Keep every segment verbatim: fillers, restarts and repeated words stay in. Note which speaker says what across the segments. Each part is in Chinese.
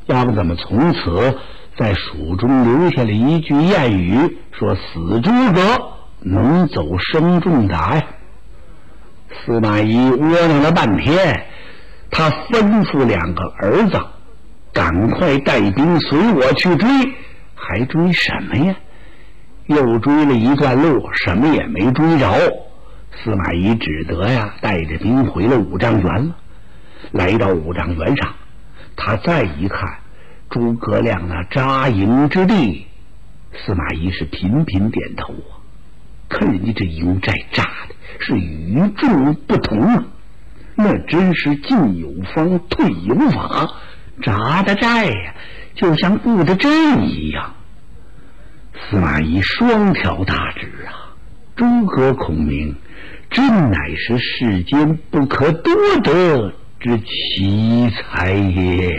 Speaker 1: 要不怎么从此在书中留下了一句谚语，说死诸葛能走生仲达呀。司马懿窝囊了半天，他吩咐两个儿子赶快带兵随我去追，还追什么呀？又追了一段路，什么也没追着。司马懿只得呀带着兵回了五丈原了。来到五丈原上，他再一看诸葛亮那扎营之地，司马懿是频频点头啊，看人家这营寨扎的是与众不同啊，那真是进有方退有法，扎的寨呀就像布的阵一样。司马懿双挑大指啊，诸葛孔明真乃是世间不可多得之奇才也。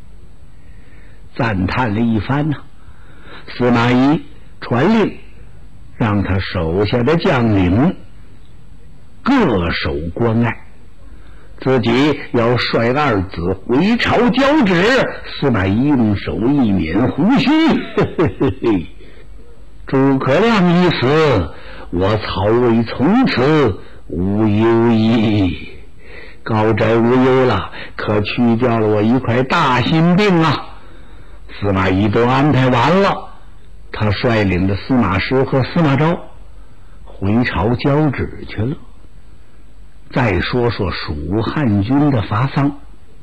Speaker 1: 赞叹了一番呢、啊，司马懿传令让他手下的将领各守关隘，自己要率二子回朝交旨。司马懿用手一捻胡须，嘿嘿嘿嘿，诸葛亮一死，我曹魏从此无忧矣，高枕无忧了，可去掉了我一块大心病啊！司马懿都安排完了，他率领着司马师和司马昭回朝交旨去了。再说说蜀汉军的伐丧，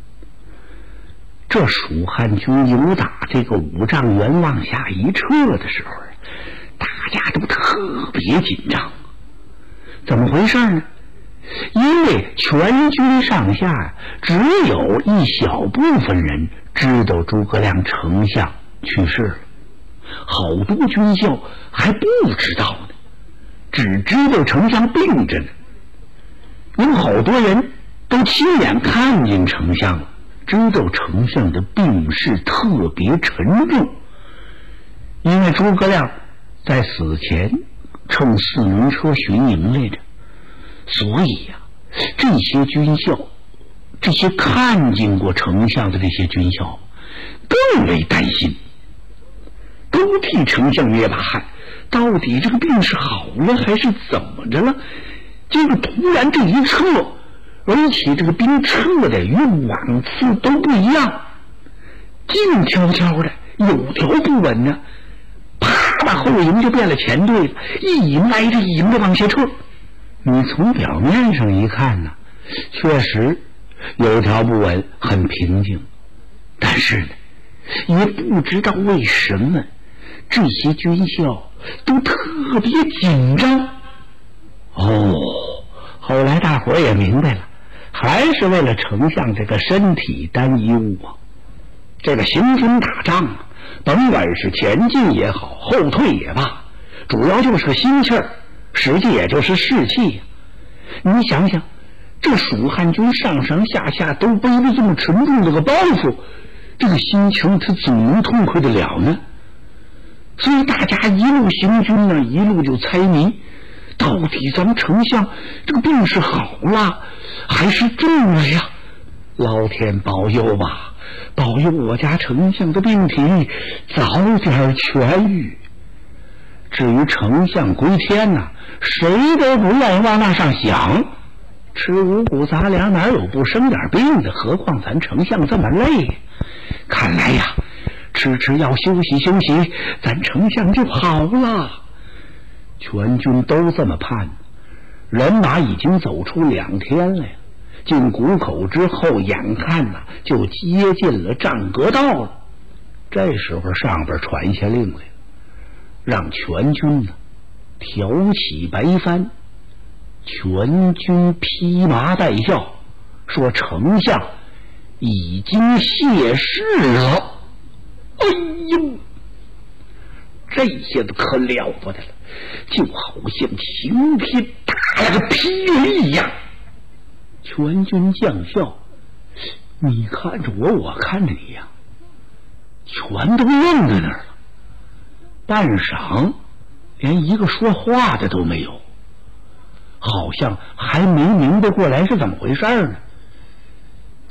Speaker 1: 这蜀汉军由打这个五丈原往下一撤的时候，大家都特别紧张。怎么回事呢？因为全军上下只有一小部分人知道诸葛亮丞相去世了，好多军校还不知道呢，只知道丞相病着呢。有好多人都亲眼看见丞相了，知道丞相的病势特别沉重。因为诸葛亮在死前乘四轮车巡营来着，所以呀、啊，这些军校，这些看见过丞相的这些军校更为担心，都替丞相捏把汗，到底这个病是好了还是怎么着了？结果突然这一撤，而且这个兵撤的与往次都不一样，静悄悄的，有条不紊呢，啪把后营就变了前队了，一营挨着一营的往下撤。你从表面上一看呢，确实有条不紊，很平静，但是呢，也不知道为什么这些军校都特别紧张。哦，后来大伙也明白了，还是为了丞相这个身体担忧啊。这个行军打仗啊，甭管是前进也好，后退也罢，主要就是个心气儿，实际也就是士气呀、啊。你想想，这蜀汉军上上下下都背着这么沉重的个包袱，这个心情他怎么能痛快得了呢？所以大家一路行军呢，一路就猜谜，到底咱们丞相这个病是好了还是重了呀？老天保佑吧，保佑我家丞相的病体早点痊愈。至于丞相归天呢，谁都不愿意往那上想。吃五谷杂粮哪有不生点病的？何况咱丞相这么累，看来呀，吃吃药休息休息，咱丞相就好了。全军都这么盼，人马已经走出两天了呀。进谷口之后，眼看呐就接近了战阁道了。这时候上边传下令来，让全军呢挑起白帆，全军披麻戴孝，说丞相已经谢世了。哎呦，这下子可了不得了，就好像晴天打了个霹雳一样。全军将校，你看着我，我看着你呀，全都愣在那儿了。半晌，连一个说话的都没有，好像还没明白过来是怎么回事呢。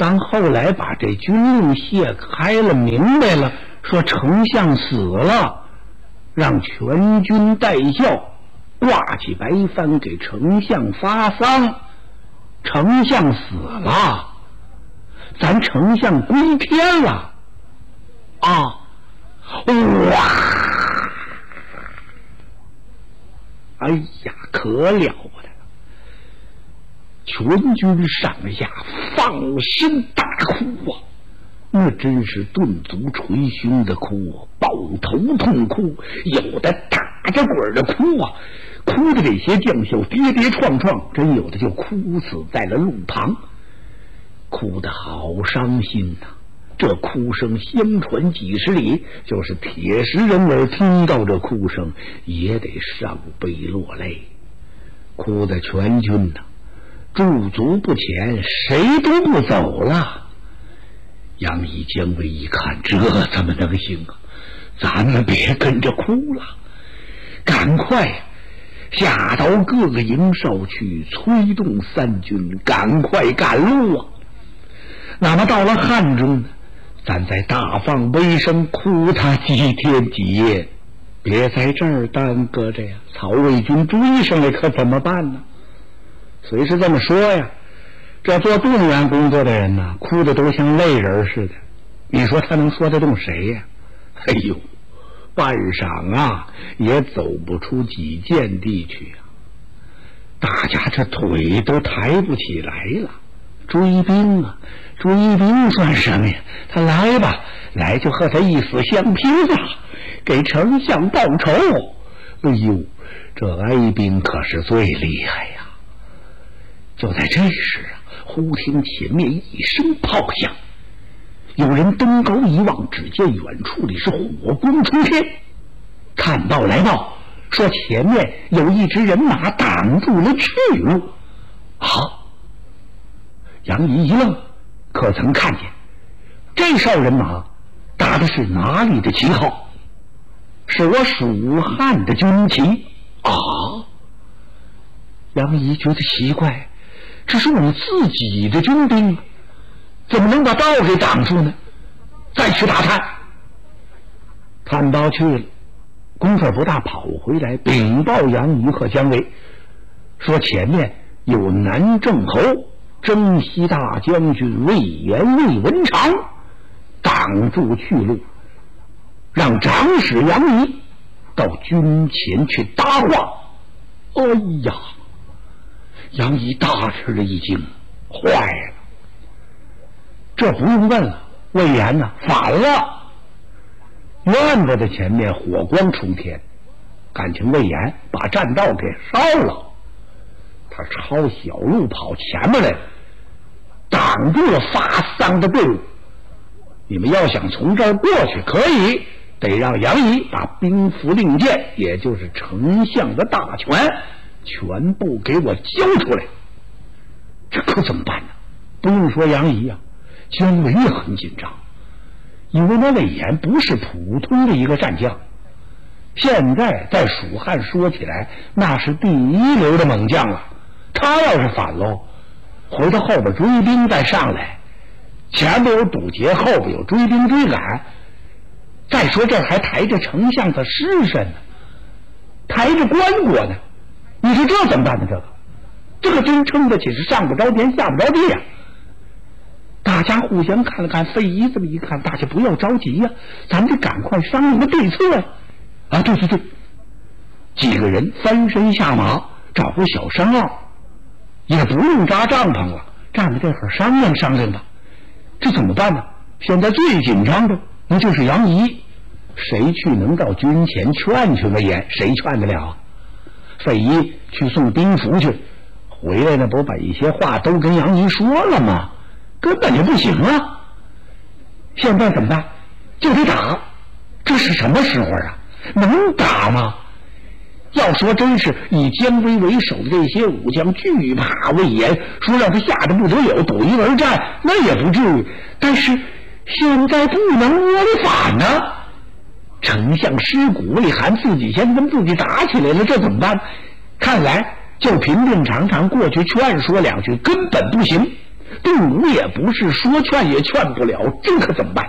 Speaker 1: 当后来把这军令卸开了，明白了，说丞相死了，让全军带孝，挂起白帆给丞相发丧。丞相死了，咱丞相归天了啊！哇！哎呀，可了不得！全军上下放声大哭啊！那真是顿足捶胸的哭啊，抱头痛哭，有的打着滚的哭啊，哭的这些将校跌跌撞撞，真有的就哭死在了路旁，哭得好伤心呐、啊！这哭声相传几十里，就是铁石人儿听到这哭声也得伤悲落泪，哭得全军呐、啊、驻足不前，谁都不走了。杨仪、姜维一看，这怎么能行啊？咱们别跟着哭了，赶快下到各个营哨去，催动三军，赶快赶路啊！那么到了汉中呢，咱再大放悲声，哭他几天几夜，别在这儿耽搁着呀！曹魏军追上来可怎么办呢？虽是这么说呀，这做动员工作的人呢，哭的都像泪人似的，你说他能说得动谁呀？哎呦，半晌啊也走不出几箭地去啊！大家这腿都抬不起来了。追兵啊，追兵算什么呀？他来吧，来就和他一死相拼吧，给丞相报仇。哎呦，这哀兵可是最厉害呀！就在这时啊，忽听前面一声炮响，有人登高一望，只见远处里是火光冲天。看报来报，说前面有一支人马挡住了去路。啊！杨仪一愣，可曾看见这哨人马打的是哪里的旗号？是我蜀汉的军旗啊！杨仪觉得奇怪，这是我们自己的军兵，怎么能把道给挡住呢？再去打探。探报去了，功夫不大，跑回来禀报杨仪和姜维，说前面有南郑侯征西大将军魏延、魏文长挡住去路，让长史杨仪到军前去搭话。哎呀，杨仪大吃了一惊，坏了，这不用问了，魏延呢反了。院子的前面火光冲天，感情魏延把栈道给烧了，他抄小路跑前面来，挡住了发丧的队伍。你们要想从这儿过去可以，得让杨仪把兵符令箭，也就是丞相的大权全部给我交出来。这可怎么办呢？不用说杨仪啊，姜维也很紧张，因为那魏延不是普通的一个战将，现在在蜀汉说起来那是第一流的猛将了。他要是反喽，回到后边追兵再上来，前边有堵截，后边有追兵追赶，再说这还抬着丞相的尸身呢，抬着棺椁呢，你说这怎么办呢？这个这个真撑得起是上不着天下不着地呀、啊！大家互相看了看，费祎这么一看，大家不要着急呀、啊，咱们得赶快商量个对策呀！啊，对对对，几个人翻身下马，找个小山坳，也不用扎帐篷了，站在这会儿商量商量吧。这怎么办呢？现在最紧张的那就是杨仪，谁去能到军前劝劝魏延？谁劝得了？费祎去送兵符去，回来呢不把一些话都跟杨仪说了吗？根本就不行啊！现在怎么办？就得打。这是什么时候啊？能打吗？要说真是以姜维为首的这些武将惧怕魏延，说让他吓得不得有，赌一而战，那也不至于。但是现在不能窝里反呢、啊，丞相尸骨未寒，自己先跟自己打起来了，这怎么办？看来就凭令常常过去劝说两句根本不行。 动武也不是，说劝也劝不了，这可怎么办？